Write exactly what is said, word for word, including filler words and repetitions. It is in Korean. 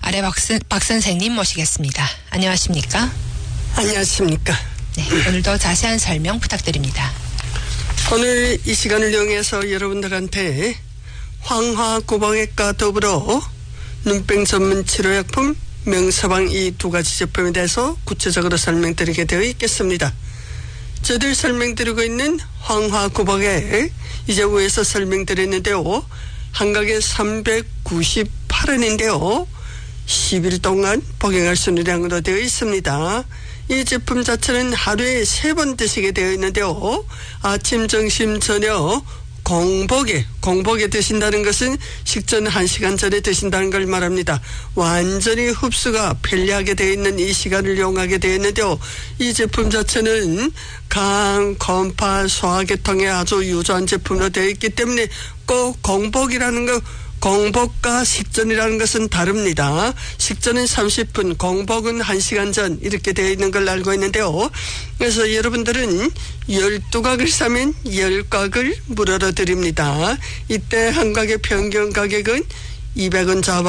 아래 박, 박 선생님 모시겠습니다. 안녕하십니까? 안녕하십니까? 네, 오늘도 자세한 설명 부탁드립니다. 오늘 이 시간을 이용해서 여러분들한테 황화구멍액과 더불어 눈병 전문 치료약품 명사방 이 두 가지 제품에 대해서 구체적으로 설명드리게 되어 있겠습니다. 저들 설명드리고 있는 황화구멍액, 이제 위에서 설명드렸는데요. 한 가게 삼백구십팔 원인데요. 십 일 동안 복용할 수 있는量으로 되어 있습니다. 이 제품 자체는 하루에 세 번 드시게 되어 있는데요. 아침, 점심, 저녁 공복에 공복에 드신다는 것은 식전 한 시간 전에 드신다는 걸 말합니다. 완전히 흡수가 편리하게 되어 있는 이 시간을 이용하게 되어 있는데요. 이 제품 자체는 간, 곰파, 소화계통에 아주 유효한 제품으로 되어 있기 때문에 꼭 공복이라는 거, 공복과 식전이라는 것은 다릅니다. 식전은 삼십 분, 공복은 한 시간 전 이렇게 되어 있는 걸 알고 있는데요. 그래서 여러분들은 열두 각을 사면 십 각을 무료로 드립니다. 이때 한 각의 평균 가격은 이백 원 잡아